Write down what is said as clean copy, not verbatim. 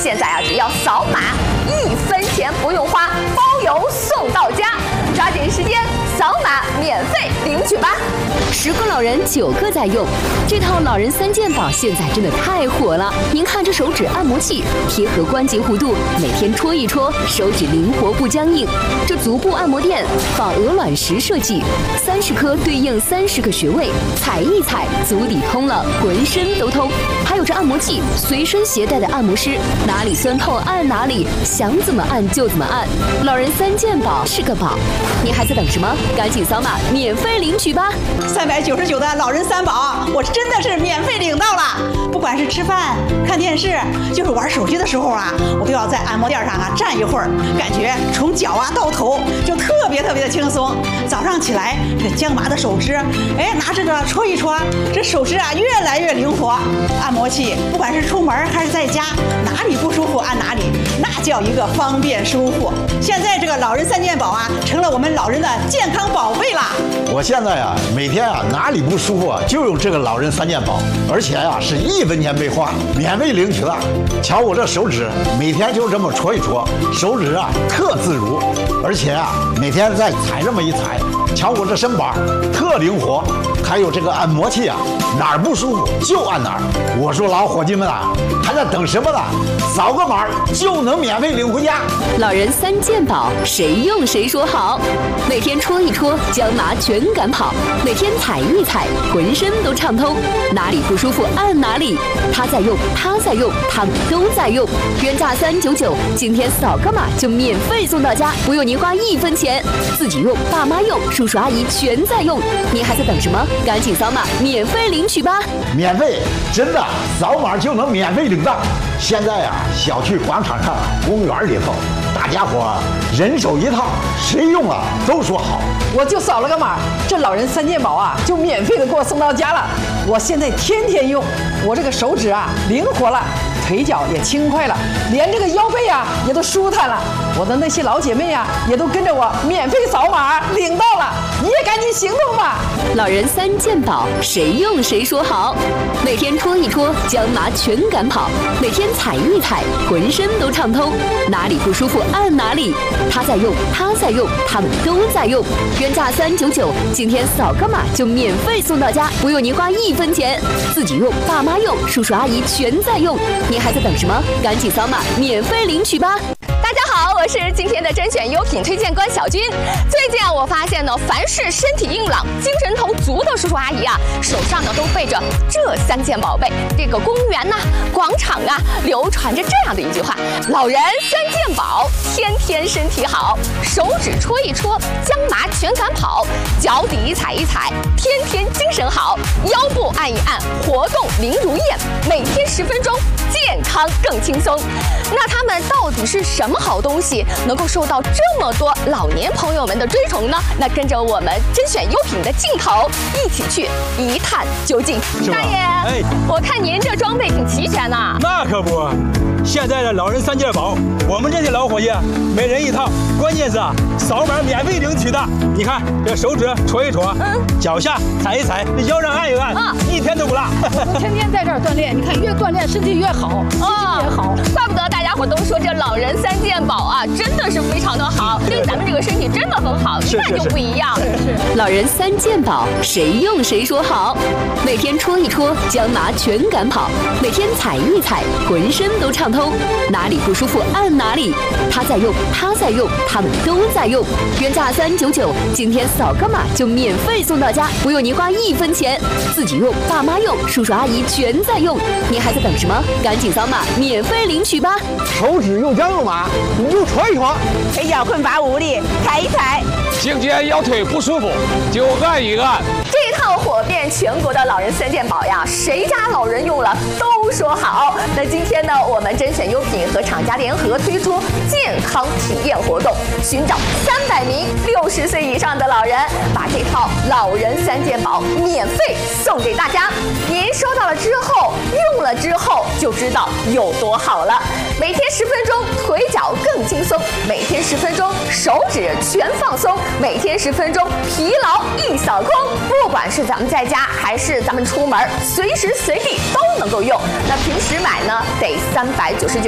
现在啊，只要扫码1分钱不用花，包邮送到家，抓紧时间扫码免费领取吧。 10个老人9个在用，这套老人3件宝现在真的太火了。您看这手指按摩器，贴合关节弧度，每天戳一戳，手指灵活不僵硬。这足部按摩垫仿鹅卵石设计，30颗对应30个穴位，踩一踩，足底通了，浑身都通。还有这按摩器，随身携带的按摩师，哪里酸痛按哪里，想怎么按就怎么按。老人3件宝是个宝，您还在等什么？赶紧扫码免费领取吧 ！399的老人3宝，我真的是免费领到了。不管是吃饭、看电视，就是玩手机的时候啊，我都要在按摩垫上啊站一会儿，感觉从脚啊到头就特别的轻松。早上起来，这个僵麻的手指，拿着这戳一戳，这手指啊越来越灵活。按摩器不管是出门还是在家，哪里不舒服按哪里，那叫一个方便舒服。现在这个老人3件宝啊，成了我们老人的健康宝贝啦。 我现在啊，每天啊哪里不舒服啊，就用这个老人3件宝，而且啊是1分钱没花，免费领取了。瞧我这手指，每天就这么戳一戳，手指啊特自如，而且啊每天再踩这么一踩，瞧我这身板特灵活。还有这个按摩器啊，哪儿不舒服就按哪儿。我说老伙计们啊，还在等什么呢？扫个码就能免费领回家。 老人3件宝，谁用谁说好。每天戳一戳，僵麻全赶跑；每天踩一踩，浑身都畅通。哪里不舒服按哪里，他在用，他在用，他们都在用。原价399，今天扫个码就免费送到家，不用您花1分钱。自己用，爸妈用，叔叔阿姨全在用。您还在等什么？赶紧扫码免费领取吧！ 免费，真的，扫码就能免费领到。现在啊，小区广场上、公园里头，大家伙人手一套，谁用了都说好。 我就扫了个码，这老人3件宝啊，就免费的给我送到家了。我现在天天用，我这个手指啊灵活了，腿脚也轻快了，连这个腰背啊也都舒坦了。我的那些老姐妹啊，也都跟着我免费扫码领到了，你也赶紧行动吧！ 老人3件宝，谁用谁说好。每天戳一戳，僵麻全赶跑；每天踩一踩，浑身都畅通。哪里不舒服按哪里，他在用，他在用，他们都在用。原价399，今天扫个码就免费送到家，不用您花1分钱。自己用，爸妈用，叔叔阿姨全在用。您还在等什么？赶紧扫码免费领取吧！ 大家好，我是今天的甄选优品推荐官小军。最近啊，我发现呢，凡是身体硬朗、精神头足的叔叔阿姨啊，手上呢都背着这3件宝贝。这个公园呐、广场啊，流传着这样的一句话：老人3件宝，天天身体好。手指戳一戳，僵麻全赶跑；脚底踩一踩，天天精神好；腰部按一按，活动灵如燕。每天10分钟，健康更轻松。那他们到底是什么好东西，能够受到这么多老年朋友们的追崇呢？那跟着我们甄选优品的镜头，一起去一探究竟。大爷，我看您这装备挺齐全呐。 那可不，现在的老人3件宝，我们这些老伙计每人一套，关键是扫码免费领取的。你看这手指戳一戳，脚下踩一踩，腰上按一按，一天都不落。 天天在这儿锻炼，你看越锻炼身体越好，心情也好。 怪不得大家伙都说这老人3件宝啊，真的是非常的好，对咱们这个身体真的很好，那就不一样。 老人3件宝，谁用谁说好。每天戳一戳，僵麻全赶跑；每天踩一踩，浑身都畅通。哪里不舒服按哪里，他在用，他在用，他们都在用。原价399，今天扫个码就免费送到家，不用您花1分钱。自己用，爸妈用，叔叔阿姨全在用。您还在等什么？赶紧扫码免费领取吧！ 手指又僵又麻，你就戳一戳； 腿脚困乏无力，踩一踩； 颈肩腰腿不舒服，就按一按。 这套火遍全国的老人3件宝呀，谁家老人用了都说好。那今天呢，我们甄选优品和厂家联合推出健康体验活动，寻找300名60岁以上的老人，把这套老人3件宝免费送给大家。您收到了之后，用了之后就知道有多好了。每天10分钟，腿脚更轻松；每天10分钟，手指全放松；每天10分钟，疲劳一扫空。不管是咱们在家还是咱们出门，随时随地都能够用。那平时买呢，得399